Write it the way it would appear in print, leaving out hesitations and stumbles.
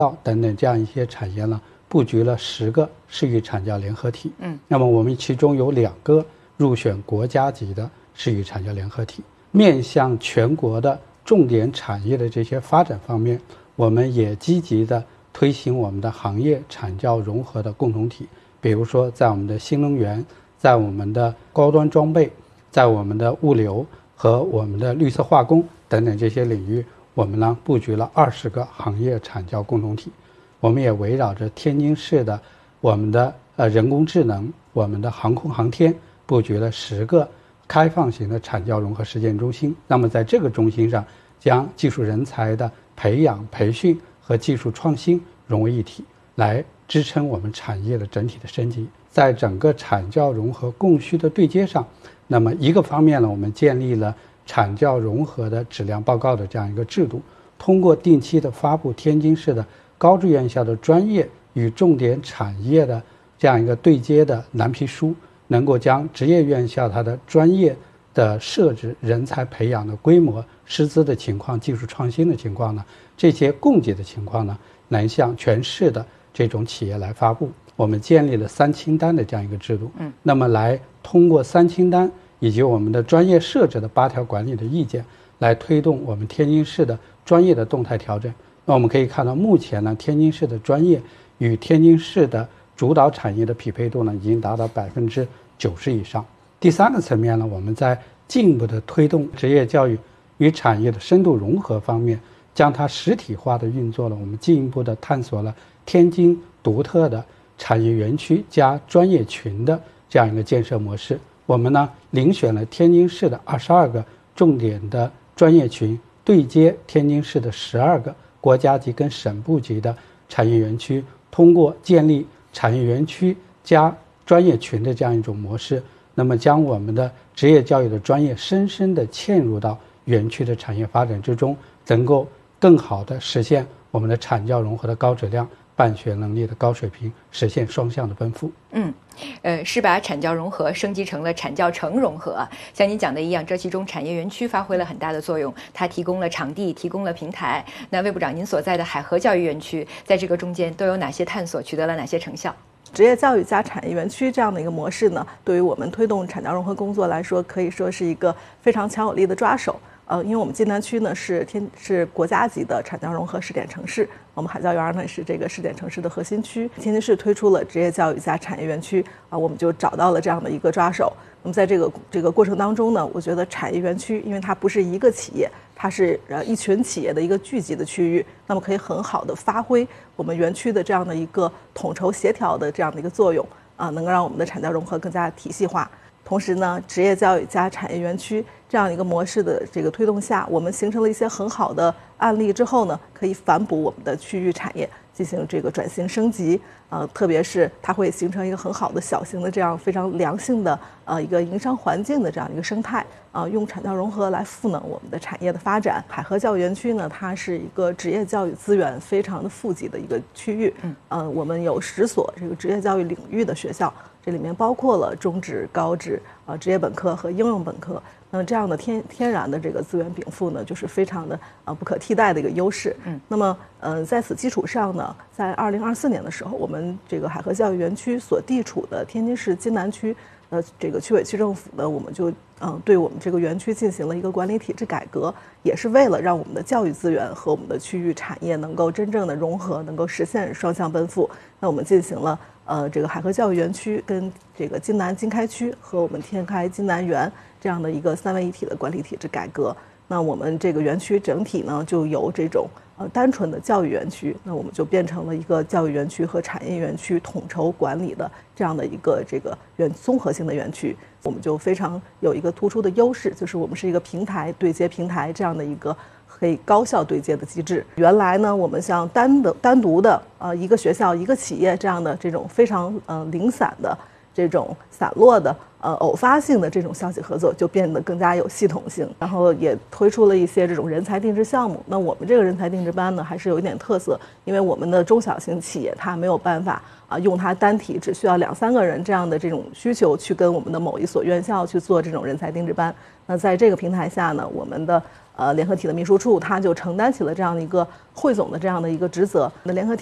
等等这样一些产业呢，布局了10个市域产教联合体。那么我们其中有2个入选国家级的市域产教联合体。面向全国的重点产业的这些发展方面，我们也积极的推行我们的行业产教融合的共同体。比如说在我们的新能源，在我们的高端装备，在我们的物流和我们的绿色化工等等这些领域，我们呢布局了20个行业产教共同体。我们也围绕着天津市的我们的人工智能，我们的航空航天，布局了10个开放型的产教融合实践中心。那么在这个中心上，将技术人才的培养培训和技术创新融为一体，来支撑我们产业的整体的升级。在整个产教融合供需的对接上，那么一个方面呢，我们建立了产教融合的质量报告的这样一个制度，通过定期的发布天津市的高职院校的专业与重点产业的这样一个对接的蓝皮书，能够将职业院校它的专业的设置、人才培养的规模、师资的情况、技术创新的情况呢，这些供给的情况呢，能向全市的这种企业来发布。我们建立了3清单的这样一个制度，那么来通过3清单以及我们的专业设置的8条管理的意见，来推动我们天津市的专业的动态调整。那我们可以看到，目前呢，天津市的专业与天津市的主导产业的匹配度呢，已经达到90%以上。第3个层面呢，我们在进一步的推动职业教育与产业的深度融合方面，将它实体化的运作了。我们进一步的探索了天津独特的产业园区加专业群的这样一个建设模式。我们呢，遴选了天津市的22个重点的专业群，对接天津市的12个国家级跟省部级的产业园区，通过建立产业园区加专业群的这样一种模式，那么将我们的职业教育的专业深深地嵌入到园区的产业发展之中，能够更好地实现我们的产教融合的高质量、办学能力的高水平，实现双向的奔赴。 是把产教融合升级成了产教城融合。像您讲的一样，这其中产业园区发挥了很大的作用，它提供了场地，提供了平台。那魏部长，您所在的海河教育园区在这个中间都有哪些探索，取得了哪些成效？ 职业教育加产业园区这样的一个模式呢，对于我们推动产教融合工作来说，可以说是一个非常强有力的抓手。因为我们晋南区呢是国家级的产教融合试点城市，我们海教园呢是这个试点城市的核心区。天津市推出了职业教育加产业园区我们就找到了这样的一个抓手。那么在这个过程当中呢，我觉得产业园区，因为它不是一个企业，它是一群企业的一个聚集的区域，那么可以很好的发挥我们园区的这样的一个统筹协调的这样的一个作用能够让我们的产教融合更加体系化。同时呢，职业教育加产业园区这样一个模式的这个推动下，我们形成了一些很好的案例之后呢，可以反哺我们的区域产业进行这个转型升级特别是它会形成一个很好的小型的这样非常良性的一个营商环境的这样一个生态用产教融合来赋能我们的产业的发展。海河教育园区呢，它是一个职业教育资源非常的富集的一个区域我们有10所这个职业教育领域的学校，这里面包括了中职、高职职业本科和应用本科。那么这样的天然的这个资源禀赋呢，就是非常的不可替代的一个优势。那么在此基础上呢，在2024年的时候，我们这个海河教育园区所地处的天津市津南区这个区委区政府呢，我们就对我们这个园区进行了一个管理体制改革，也是为了让我们的教育资源和我们的区域产业能够真正的融合，能够实现双向奔赴。那我们进行了这个海河教育园区跟这个津南经开区和我们天开津南园这样的一个3位一体的管理体制改革。那我们这个园区整体呢，就由这种单纯的教育园区，那我们就变成了一个教育园区和产业园区统筹管理的这样的一个这个综合性的园区。我们就非常有一个突出的优势，就是我们是一个平台对接平台这样的一个可以高效对接的机制。原来呢，我们像单独的一个学校一个企业这样的这种非常零散的这种散落的偶发性的这种校企合作就变得更加有系统性，然后也推出了一些这种人才定制项目。那我们这个人才定制班呢，还是有一点特色，因为我们的中小型企业它没有办法用它单体只需要2、3个人这样的这种需求去跟我们的某一所院校去做这种人才定制班。那在这个平台下呢，我们的联合体的秘书处它就承担起了这样的一个汇总的这样的一个职责。那联合体